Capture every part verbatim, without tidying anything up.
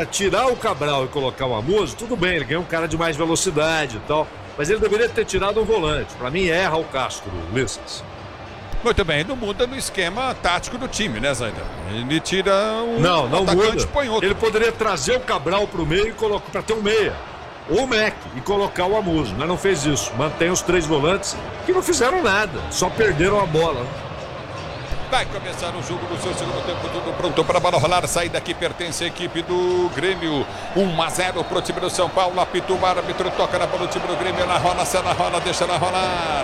Agora, tirar o Cabral e colocar o Amuso, tudo bem, ele ganha um cara de mais velocidade e tal, mas ele deveria ter tirado um volante. Para mim, erra o Castro, Ulisses. Muito bem, não muda no esquema tático do time, né, Zaidan? Ele tira um não, não atacante muda. e põe outro. Ele poderia trazer o Cabral pro meio e colocar para ter um meia. Ou o Mac e colocar o Amuso, mas não fez isso. Mantém os três volantes que não fizeram nada, só perderam a bola. Vai começar o jogo no seu segundo tempo, tudo pronto para a bola rolar. Saída que pertence à equipe do Grêmio. um a zero pro time do São Paulo. Apita o árbitro, toca na bola do time do Grêmio. Ela rola, se ela rola, deixa ela rolar.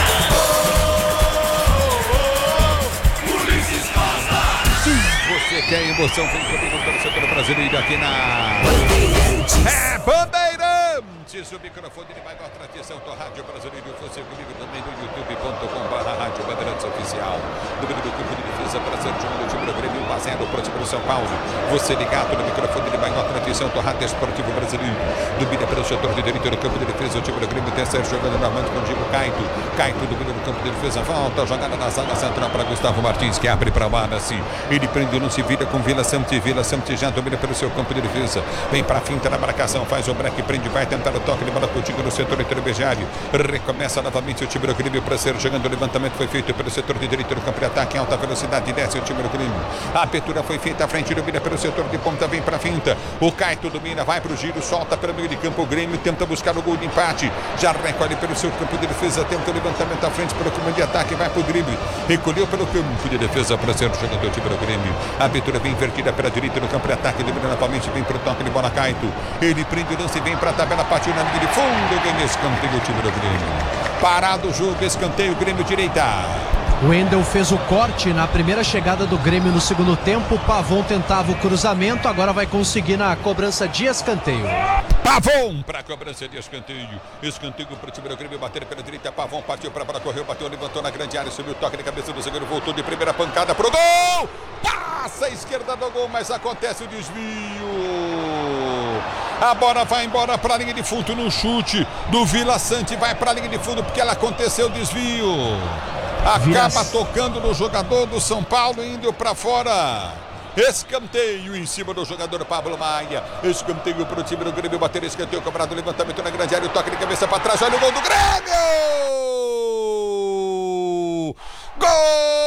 Você quer emoção? Vem comigo pelo setor brasileiro aqui na É Bandeirantes. O microfone de maior tradição do rádio brasileiro. Você comigo também no youtube ponto com barra rádio Bandeirantes oficial. Número do campo de defesa para ser time do time do Grêmio. um a zero para o time do São Paulo. Você ligado no microfone de maior tradição do rádio esportivo brasileiro. Domina pelo setor de direito do campo de defesa. O time do Grêmio tem ser jogando novamente com o Diego Caito. Caito domina no campo de defesa. Volta, jogada na zaga central para Gustavo Martins, que abre para o Wallace. Ele prende o lance, vira com Vila Sante. Vila Sante já domina pelo seu campo de defesa. Vem para a finta na marcação, faz o break, prende, vai tentar o toque de bola contigo no setor intermediário. Recomeça novamente o time do Grêmio para ser jogando. O levantamento foi feito pelo setor de direito do campo de ataque em alta velocidade. Desce o time do Grêmio. A abertura foi feita à frente, domina pelo setor de ponta, vem para a finta. O Caito domina, vai para o giro, solta pelo meio de campo. O Grêmio tenta buscar o gol de empate. Já recolhe pelo seu campo de defesa, tenta o levantamento à frente pelo comando de ataque, vai para o drible. Recolheu pelo campo de defesa para ser jogando o time do Grêmio. A abertura vem invertida pela direita no campo de ataque, domina novamente, vem para o toque de bola Caito. Ele prende o lance, vem para a tabela, partiu na linha de fundo, ganha escanteio o time do Grêmio. Parado o jogo, escanteio, Grêmio direita. O Wendel fez o corte na primeira chegada do Grêmio no segundo tempo. O Pavon tentava o cruzamento, agora vai conseguir na cobrança de escanteio. Pavon para a cobrança de escanteio. Escanteio para o time do Grêmio, bater pela direita. Pavon partiu para a bola, correu, bateu, levantou na grande área, subiu o toque de cabeça do zagueiro, voltou de primeira pancada pro gol! Passa a esquerda do gol, mas acontece o desvio. A bola vai embora para a linha de fundo no chute do Vila Sante, vai para a linha de fundo porque ela aconteceu o desvio. Acaba tocando no jogador do São Paulo, indo para fora. Escanteio em cima do jogador Pablo Maia. Escanteio para o time do Grêmio. Bater escanteio, cobrado, levantamento na grande área. O toque de cabeça para trás. Olha o gol do Grêmio! Gol!